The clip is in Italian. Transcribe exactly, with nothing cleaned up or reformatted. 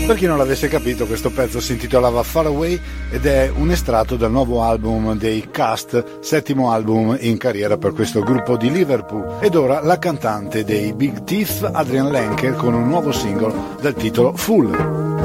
Per chi non l'avesse capito, questo pezzo si intitolava Far Away ed è un estratto dal nuovo album dei Cast, settimo album in carriera per questo gruppo di Liverpool. Ed ora la cantante dei Big Teeth, Adrian Lenker, con un nuovo singolo dal titolo Full.